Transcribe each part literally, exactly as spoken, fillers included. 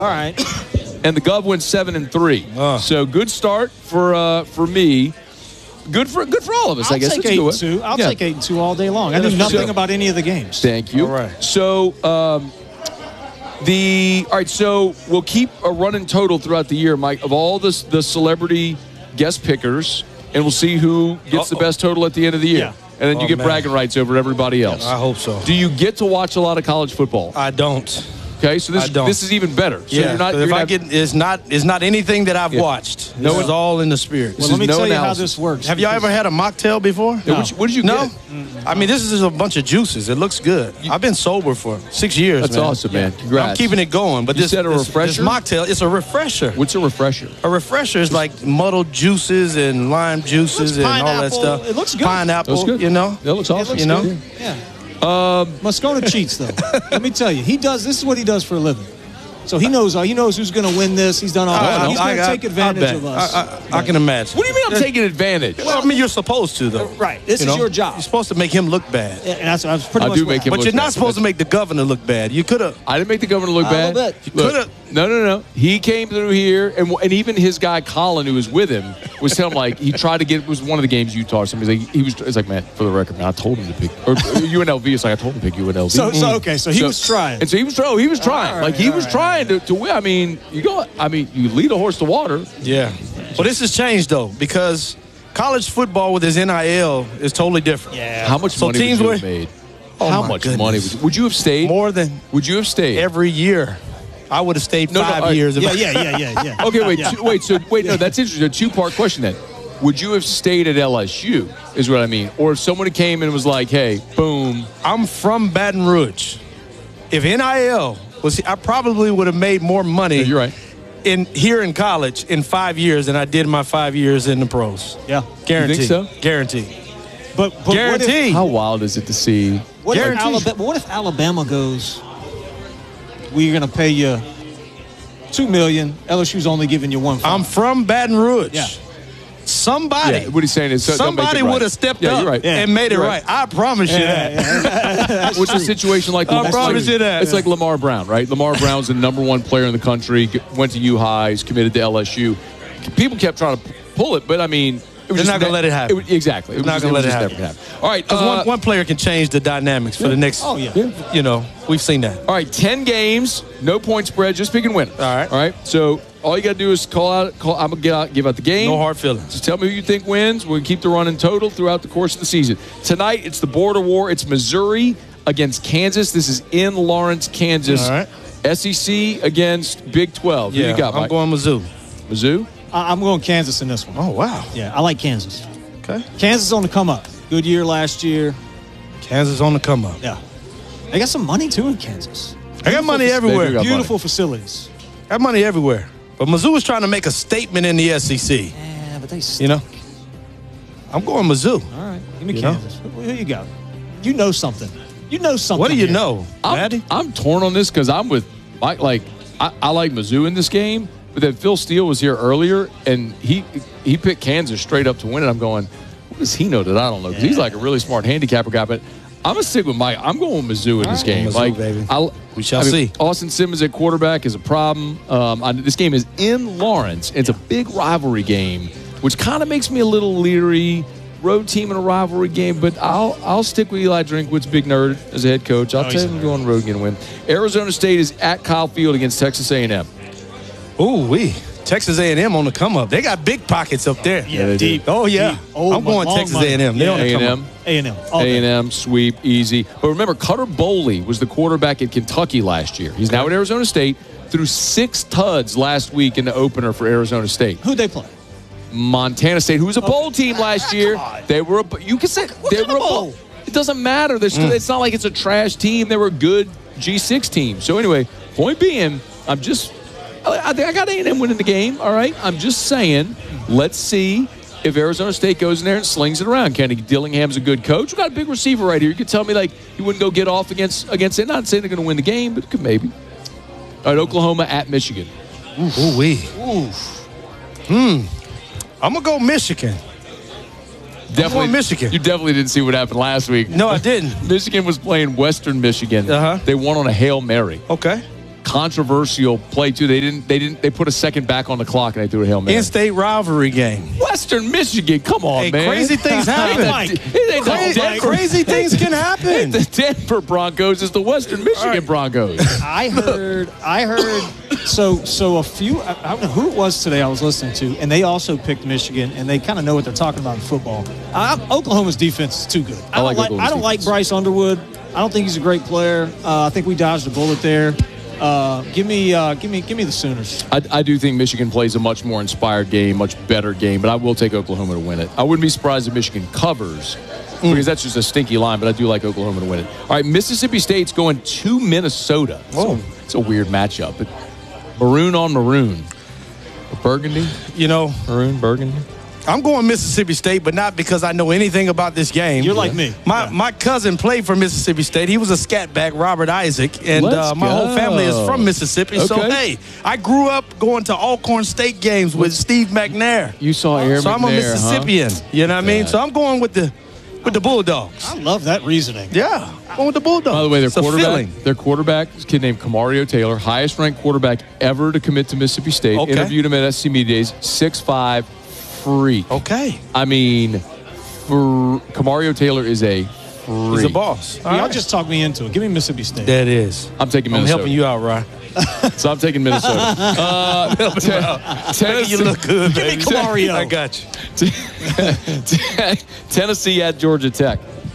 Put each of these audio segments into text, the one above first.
All right. And the Gov went seven and three. Uh. So good start for uh, for me. Good for good for all of us, I'll I guess. Take eight and two. I'll yeah. take eight and two all day long. I knew nothing so, about any of the games. Thank you. All right. So um, the all right. So we'll keep a running total throughout the year, Mike, of all the the celebrity guest pickers, and we'll see who gets Uh-oh. the best total at the end of the year. Yeah. And then you oh, get man. bragging rights over everybody else. I hope so. Do you get to watch a lot of college football? I don't. Okay, so this this is even better. So yeah, you're not, if you're I not, get, it's not it's not anything that I've yeah. watched. No, it's all in the spirit. Well, let me no tell analysis. you how this works. Have y'all ever had a mocktail before? No. What, what did you no? get? Mm-hmm. I mean, this is just a bunch of juices. It looks good. You, I've been sober for six years. That's man. awesome, man. Congrats. I'm keeping it going. But you this, said a this, refresher? this mocktail, it's a refresher. What's a refresher? A refresher is like muddled juices and lime juices and all that stuff. It looks good. Pineapple, looks good. you know? That looks awesome. Looks you know? Good. Yeah. Um, Moscona cheats, though. Let me tell you, he does. This is what he does for a living. So he knows. Uh, he knows who's going to win this. He's done all that. He's going to take advantage I of us. I, I, I can imagine. What do you mean I'm taking advantage? Well, I mean, you're supposed to, though. Right. This you is know? your job. You're supposed to make him look bad. And that's, that's pretty I much do what make him But look you're not bad. supposed to make the governor look bad. You could have. I didn't make the governor look A bad. little bit. You Look, could have. No, no, no. He came through here, and and even his guy Colin, who was with him, was telling him like he tried to get. It was one of the games Utah or something. He's like he was. It's like, man, for the record, man, I told him to pick or U N L V. It's like I told him to pick U N L V. So, so okay. So he So- was trying. And so he was trying. He was trying. right, like he all was right, trying to, to win. I mean, you go. I mean, you lead a horse to water. Yeah. Well, this has changed, though, because college football with his N I L is totally different. Yeah. How much So money teams would you were- have made? Oh, How my much goodness. money would you, would you have stayed? More than Would you have stayed? every year. I would have stayed No, no, five all right. years. if Yeah, I- yeah, yeah, yeah, yeah. Okay, wait, Yeah. two, wait. So wait, no, that's interesting. A two-part question then. Would you have stayed at L S U? Is what I mean. Or if someone came and was like, "Hey, boom." I'm from Baton Rouge. If N I L was, I probably would have made more money. Yeah, you're right. In here in college in five years than I did my five years in the pros. Yeah. Guarantee. You think so? Guarantee. But, but Guarantee. What if, How wild is it to see? what if Guarantee. Alabama? What if Alabama goes? We're going to pay you two million. L S U's only giving you one. I'm from Baton Rouge. Yeah. Somebody. Yeah, what he's saying is so- don't make it somebody right. would have stepped Yeah, up you're right. Yeah. and made it You're right. right. I promise you that. What's a situation like? I Lamar- promise you that. It's like Lamar Brown, right? Lamar Brown's the number one player in the country. g- Went to U High. He's committed to L S U. People kept trying to pull it, but I mean, it was They're just not gonna ne- let it happen. was- exactly. It was Not just- gonna it was let it just happen. never gonna happen. All right. Because uh, one, one player can change the dynamics for the next. Oh, yeah. Yeah. You know, we've seen that. All right, ten games, no point spread, just picking winners. All right. All right. So all you got to do is call out. Call. I'm gonna get out, give out the game. No hard feelings. Just tell me who you think wins. We'll keep the running total throughout the course of the season. Tonight, it's the border war. It's Missouri against Kansas. This is in Lawrence, Kansas. All right. S E C against Big twelve. Who Yeah, you got, I'm Mike? going Mizzou. Mizzou. I- I'm going Kansas in this one. Oh, wow. Yeah, I like Kansas. Okay. Kansas on the come up. Good year last year. Kansas on the come up. Yeah. They got some money too in Kansas. I got money They do everywhere. got Beautiful facilities. Got money everywhere. But Mizzou is trying to make a statement in the S E C. Yeah, but they. You know? I'm going Mizzou. All right. Give me You know? Kansas. Who, who you got? You know something. You know something. What do you here. know, I'm, Maddie? I'm torn on this because I'm with Mike. Like I, I like Mizzou in this game, but then Phil Steele was here earlier and he he picked Kansas straight up to win it. I'm going, what does he know that I don't know? Because he's like a really smart handicapper guy. But I'm gonna stick with Mike. I'm going with Mizzou in this game. Mizzou, like baby. I, We shall I mean, see. Austin Simmons at quarterback is a problem. Um, I, this game is in Lawrence. It's a big rivalry game, which kind of makes me a little leery. Road team in a rivalry game, but I'll I'll stick with Eli Drinkwitz, big nerd, as a head coach. I'll Oh, tell he's him to go on the road and get a win. Arizona State is at Kyle Field against Texas A and M. Ooh, we. Texas A and M on the come up. They got big pockets up there. Yeah, they do. deep. Oh, yeah. Deep. Oh, I'm going long Texas money. A and M. They Yeah. on the A and come M. up. A and M. A and M, sweep, easy. But remember, Cutter Boley was the quarterback at Kentucky last year. He's now at Arizona State. Threw six T U Ds last week in the opener for Arizona State. Who'd they play? Montana State, who was a bowl team last year. on. They were a, you can say they kind were of a bowl? It doesn't matter. There's, It's not like it's a trash team. They were a good G six team. So anyway, point being, I'm just I think I got A and M winning the game. All right, I'm just saying. Let's see if Arizona State goes in there and slings it around. Kenny Dillingham's a good coach. We got a big receiver right here. You could tell me like he wouldn't go get off against against it. Not saying they're going to win the game, but could maybe. All right, Oklahoma at Michigan. Ooh, wee. Oof. Hmm. I'm going to go Michigan. Definitely Michigan. You definitely didn't see what happened last week. No, I didn't. Michigan was playing Western Michigan. Uh-huh. They won on a Hail Mary. Okay. controversial play too. They didn't. They didn't. They put a second back on the clock and they threw a Hail Mary. In-state rivalry game. Western Michigan. Come on, hey, man. Crazy things happen. It ain't the crazy, Denver- crazy things can happen. The Denver Broncos is the Western Michigan right. Broncos. I heard, I heard, so so a few, I I don't know who it was today I was listening to, and they also picked Michigan, and they kind of know what they're talking about in football. I, Oklahoma's defense is too good. I, I like don't like, Oklahoma's I don't like defense. Bryce Underwood. I don't think he's a great player. Uh, I think we dodged a bullet there. Uh, give me, uh, give me, give me the Sooners. I, I do think Michigan plays a much more inspired game, much better game, but I will take Oklahoma to win it. I wouldn't be surprised if Michigan covers because that's just a stinky line, but I do like Oklahoma to win it. All right, Mississippi State's going to Minnesota. Whoa. It's a, it's a weird matchup. But maroon on maroon. Burgundy? You know, Maroon, burgundy? I'm going Mississippi State, but not because I know anything about this game. You're like me. My Yeah. my cousin played for Mississippi State. He was a scat back, Robert Isaac, and Let's uh, my go. whole family is from Mississippi. So Okay. hey, I grew up going to Alcorn State games with Steve McNair. You saw Aaron so I'm a McNair, huh? Mississippian. You know what I mean? Yeah. So I'm going with the with the Bulldogs. I love that reasoning. Yeah, going with the Bulldogs. By the way, their It's a quarterback, feeling. their quarterback is a kid named Kamario Taylor, highest ranked quarterback ever to commit to Mississippi State. Okay. Interviewed him at S C Media Days, six five, freak. Okay, I mean, for Kamario Taylor is a freak. he's a boss. All Y'all right. just talk me into it. Give me Mississippi State. That is. I'm taking I'm Minnesota. helping you out, Ryan. So I'm taking Minnesota. uh, te- Tennessee, You look good, Give me baby. Camario. I got you. Tennessee at Georgia Tech.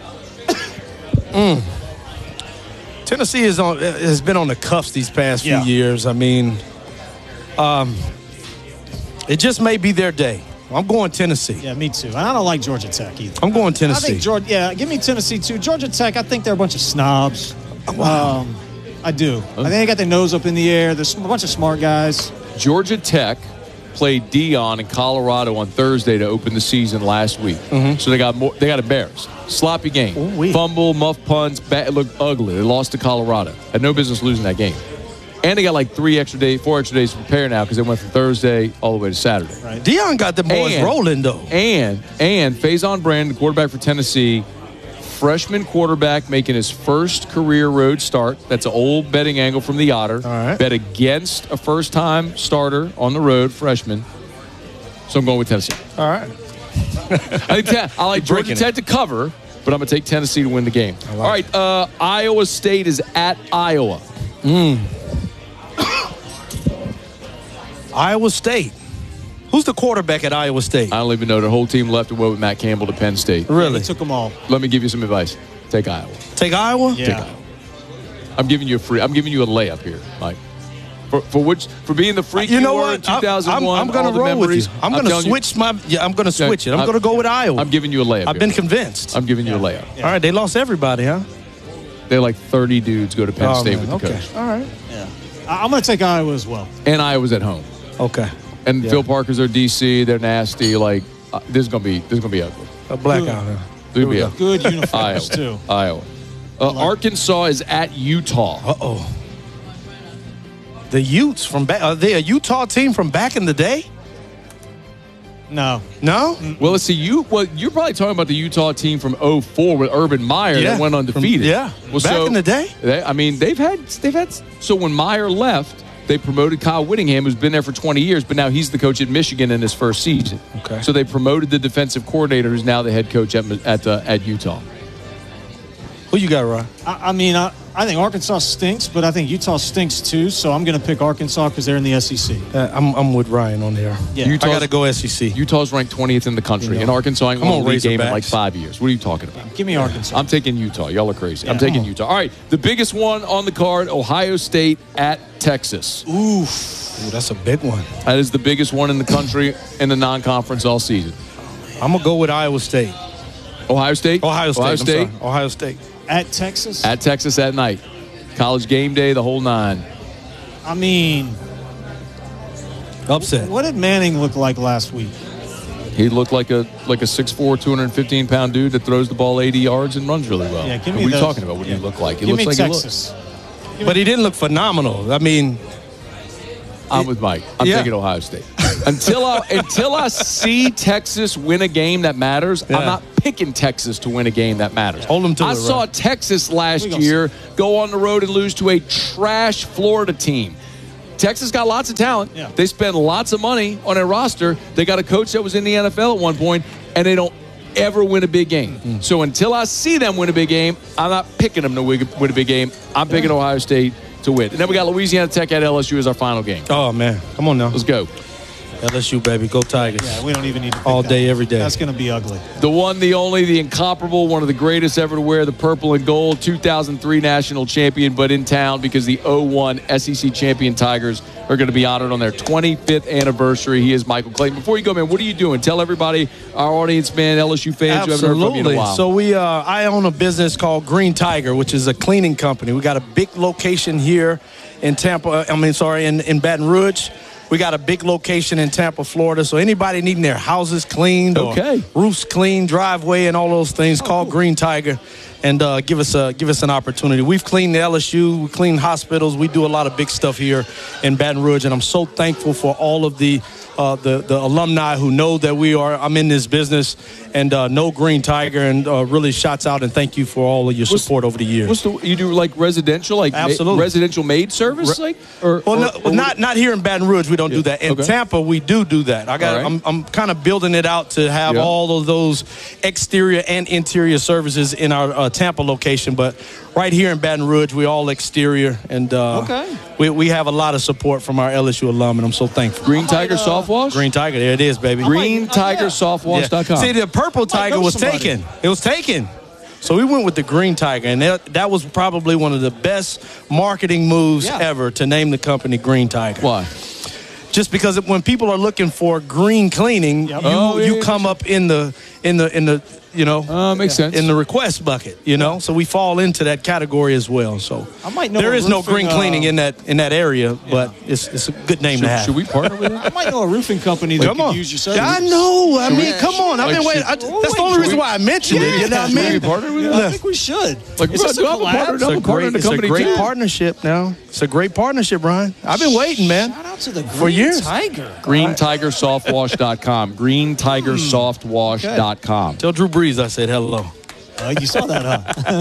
Tennessee is on has been on the cuffs these past few Yeah. years. I mean, um, it just may be their day. I'm going Tennessee. Yeah, me too. And I don't like Georgia Tech either. I'm going I Tennessee. think Georgia. Yeah, give me Tennessee too. Georgia Tech. I think they're a bunch of snobs. Wow. Um, I do. I think they got their nose up in the air. There's a bunch of smart guys. Georgia Tech played Dion in Colorado on Thursday to open the season last week. So they got more, they got embarrassed. Sloppy game. Ooh-wee. Fumble, muff punts, bad, it looked ugly. They lost to Colorado. Had no business losing that game. And they got like three extra days, four extra days to prepare now because they went from Thursday all the way to Saturday. Right. Dion got the boys And- rolling though. And and Faison Brandon, quarterback for Tennessee, freshman quarterback making his first career road start. That's an old betting angle from the Otter. All right. Bet against a first-time starter on the road, freshman. So I'm going with Tennessee. All right. I, think Te- I like Georgia breaking Tech to cover, but I'm going to take Tennessee to win the game. All right, uh, Iowa State is at Iowa. Iowa State. Who's the quarterback at Iowa State? I don't even know. The whole team left and went with Matt Campbell to Penn State. Really? They took them all. Let me give you some advice. Take Iowa. Take Iowa? Yeah. I'm giving you a free. I'm giving you a layup here, Mike. For for which for being the freak You know were what? in two thousand one. I'm, I'm going all to the roll with you. memories. I'm going to telling you- switch my. Yeah, I'm going to switch it. I'm I'm- going to go with Iowa. I'm giving you a layup. I've here. been convinced. I'm giving you a layup. Yeah. All right, they lost everybody, huh? They had like thirty dudes go to Penn Oh, State man. with the okay. coach, All right. Yeah. I- I'm going to take Iowa as well. and Iowa's at home. Okay. And Yeah. Phil Parker's their D C. They're nasty. Like uh, this is gonna be this is gonna be ugly. A blackout. Huh? This is gonna we be go. ugly. Good Iowa. uniforms too. Iowa. Uh, Arkansas is at Utah. Uh oh. The Utes from back. Are they a Utah team from back in the day? No. No. Well, let's see. You well, you're probably talking about the Utah team from oh four with Urban Meyer Yeah. that went undefeated. From- yeah. Well, Back so- in the day? They, I mean, they've had they've had. So when Meyer left, they promoted Kyle Whittingham, who's been there for twenty years, but now he's the coach at Michigan in his first season. Okay. So they promoted the defensive coordinator, who's now the head coach at at uh, at Utah. Who you got, Ron? I, I mean, I, I think Arkansas stinks, but I think Utah stinks too. So I'm going to pick Arkansas because they're in the S E C. Uh, I'm I'm with Ryan on there. Yeah. I Utah's- got to go S E C. Utah's ranked twentieth in the country, You know. and Arkansas ain't Come won on, a league game in Razorbacks. like five years. What are you talking about? Give me Arkansas. I'm taking Utah. Y'all are crazy. I'm Yeah. taking Oh. Utah. All right, the biggest one on the card, Ohio State at Texas. Oof. Ooh, that's a big one. That is the biggest one in the country in the non-conference all season. I'm gonna go with Iowa State. Ohio State? Ohio State. Ohio I'm State sorry. Ohio State. At Texas? at Texas at night. College game day, the whole nine. I mean, Upset. what did Manning look like last week? He looked like a like a six four, two hundred fifteen pound dude that throws the ball eighty yards and runs really well. Yeah, give what me are you those. talking about? What Yeah. do you look like? He Give looks me like Texas. But he didn't look phenomenal. I mean, he looks. I'm with Mike. I'm Yeah. taking Ohio State. Until I, until I see Texas win a game that matters, Yeah. I'm not picking Texas to win a game that matters. Hold them to I it, saw right? Texas last We gonna year go on the road and lose to a trash Florida team. Texas got lots of talent. Yeah. They spend lots of money on a roster. They got a coach that was in the N F L at one point, and they don't ever win a big game. Mm-hmm. So until I see them win a big game, I'm not picking them to win win a big game. I'm picking Ohio State to win. And then we got Louisiana Tech at L S U as our final game. Oh, man. Come on now. Let's go. L S U, baby. Go Tigers. Yeah, we don't even need to pick All that. day, every day. That's going to be ugly. The one, the only, the incomparable, one of the greatest ever to wear the purple and gold, two thousand three national champion, but in town because the oh one S E C champion Tigers are going to be honored on their twenty-fifth anniversary. He is Michael Clayton. Before you go, man, what are you doing? Tell everybody, our audience, man, L S U fans who haven't heard from you in a Absolutely. while. So we, uh, I own a business called Green Tiger, which is a cleaning company. We got a big location here in Tampa. I mean, sorry, in, in Baton Rouge. We got a big location in Tampa, Florida. So anybody needing their houses cleaned, Okay. or roofs cleaned, driveway, and all those things, call Green Tiger and uh, give us a give us an opportunity. We've cleaned the L S U, we clean hospitals. We do a lot of big stuff here in Baton Rouge, and I'm so thankful for all of the uh, the the alumni who know that we are. I'm in this business and uh, know Green Tiger, and uh, really shouts out and thank you for all of your support over the years. What's the, you do like residential, like ma- Absolutely. residential maid service, like, or, Well, or- no, or not not here in Baton Rouge. We don't do that. In Okay. Tampa, we do do that. I got. All right. I'm I'm kind of building it out to have Yeah. all of those exterior and interior services in our uh, Tampa location. But right here in Baton Rouge, we all exterior, and uh, Okay. we we have a lot of support from our L S U alum, and I'm so thankful. Green might, Tiger uh, Soft Wash? Green Tiger, there it is, baby. Green might- oh, Tiger yeah. Soft Wash dot com. See, the purple tiger know was somebody. taken. It was taken. So we went with the Green Tiger, and that, that was probably one of the best marketing moves Yeah. ever to name the company Green Tiger. Why? Just because when people are looking for green cleaning, Yep. you Oh, yeah, you yeah, come up in the in the in the you know Uh, makes sense. in the request bucket, you know. So we fall into that category as well. So I might know there a is no roofing, green cleaning uh, in that in that area, but it's it's a good name Should, to have. should we partner with it? I might know a roofing company that Come could on. use your service. I know. I Should mean, we- come on. I've like, been waiting. I, should- that's the Wait, only should reason we- why I mentioned it. You know what I Should we mean? be partnered with it? I think we should. Like, Is bro, this a do I have a collab? partner? It's a I'm a partner in great, the it's a company great too. partnership now. It's a great partnership, Brian. I've been waiting, man. Shout out to the Green For years. Tiger. Green Tiger Soft Wash dot com. Green Tiger Soft Wash dot com. Tell Drew Brees I said hello. Uh, you saw that,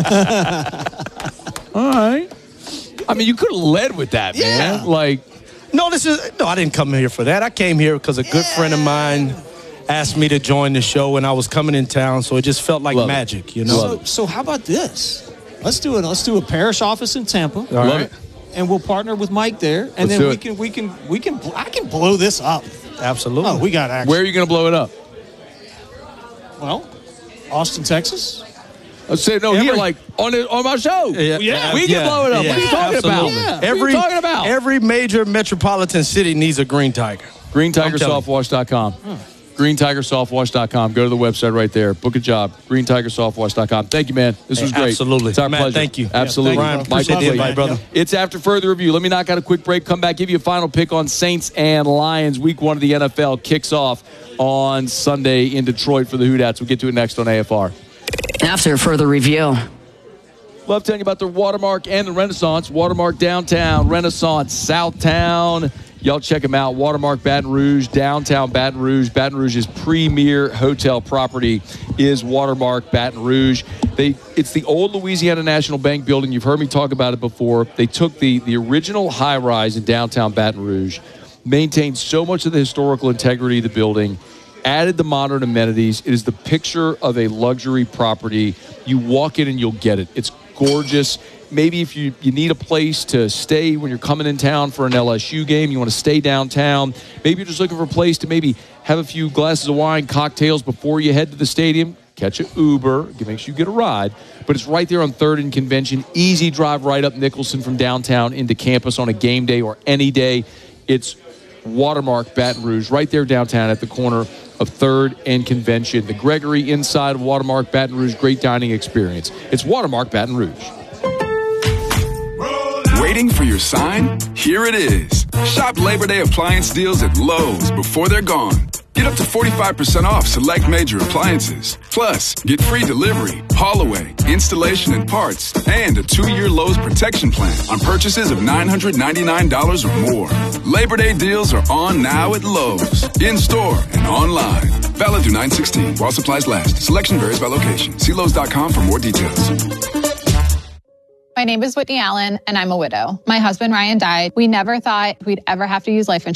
huh? All right. I mean, you could have led with that, Yeah. man. Like, No, this is no. I didn't come here for that. I came here because a good friend of mine asked me to join the show, and I was coming in town, so it just felt like Love it. magic, you know. So, so how about this? Let's do it. Let's do a parish office in Tampa. All love right. it. And we'll partner with Mike there, and Let's then do we it. can we can we can I can blow this up. Absolutely. Oh, we got action. Where are you going to blow it up? Well, Austin, Texas. Let's say no Every- here, like on it, on my show. Yeah, Yeah. we can blow it up. What are you talking about? absolutely. Yeah. What are Every you talking about? every major metropolitan city needs a Green Tiger. Green Tiger I'm telling Soft Wash dot com. Green Tiger Soft Wash dot com. Go to the website right there. Book a job. Green Tiger Soft Wash dot com. Thank you, man. This was Hey, great. absolutely. It's our Matt, pleasure. thank you. Absolutely. Yeah, thank you, bro. Appreciate the Michael invite, Clayton. brother. It's after further review. Let me knock out a quick break. Come back, give you a final pick on Saints and Lions. Week one of the N F L kicks off on Sunday in Detroit for the Houdats. We'll get to it next on A F R. After further review. Love telling you about the Watermark and the Renaissance. Watermark downtown, Renaissance Southtown. Y'all check them out. Watermark Baton Rouge, downtown Baton Rouge. Baton Rouge's premier hotel property is Watermark Baton Rouge. They, it's the old Louisiana National Bank building. You've heard me talk about it before. They took the, the original high-rise in downtown Baton Rouge, maintained so much of the historical integrity of the building, added the modern amenities. It is the picture of a luxury property. You walk in and you'll get it. It's gorgeous. Maybe if you, you need a place to stay when you're coming in town for an L S U game, you want to stay downtown. Maybe you're just looking for a place to maybe have a few glasses of wine, cocktails before you head to the stadium. Catch an Uber. Make sure you get a ride. But it's right there on third and Convention. Easy drive right up Nicholson from downtown into campus on a game day or any day. It's Watermark Baton Rouge, right there downtown at the corner of third and Convention. The Gregory inside of Watermark Baton Rouge, great dining experience. It's Watermark Baton Rouge. Waiting for your sign? Here it is. Shop Labor Day appliance deals at Lowe's before they're gone. Get up to forty-five percent off select major appliances. Plus, get free delivery, haul away, installation and parts, and a two-year Lowe's protection plan on purchases of nine hundred ninety-nine dollars or more. Labor Day deals are on now at Lowe's, in-store and online. Valid through nine sixteen while supplies last. Selection varies by location. See Lowe's dot com for more details. My name is Whitney Allen, and I'm a widow. My husband, Ryan, died. We never thought we'd ever have to use life insurance.